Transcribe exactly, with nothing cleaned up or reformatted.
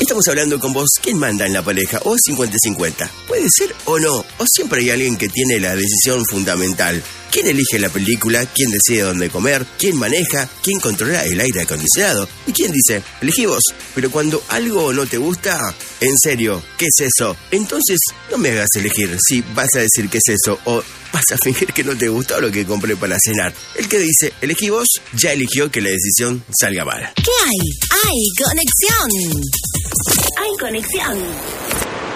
Estamos hablando con vos. ¿Quién manda en la pareja? ¿O cincuenta cincuenta? ¿Puede ser o no? ¿O siempre hay alguien que tiene la decisión fundamental? ¿Quién elige la película? ¿Quién decide dónde comer? ¿Quién maneja? ¿Quién controla el aire acondicionado? ¿Y quién dice, elegí vos? Pero cuando algo no te gusta, en serio, ¿qué es eso? Entonces, no me hagas elegir si vas a decir qué es eso o vas a fingir que no te gustó lo que compré para cenar. El que dice, elegí vos, ya eligió que la decisión salga mal. ¿Qué hay? ¡Hay conexión! ¡Hay conexión!